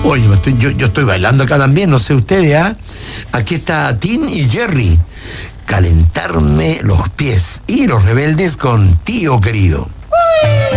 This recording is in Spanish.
Oye, yo estoy bailando acá también, no sé ustedes, ¿ah? Aquí está Tim y Jerry. Calentarme los pies. Y Los Rebeldes con Tío Querido.